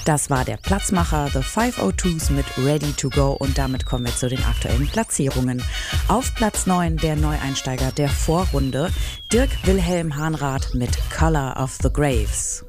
Das war der Platzmacher The 502s mit Ready to Go und damit kommen wir zu den aktuellen Platzierungen. Auf Platz 9 der Neueinsteiger der Vorrunde, Dirk Wilhelm Hahnrath mit Color of the Graves.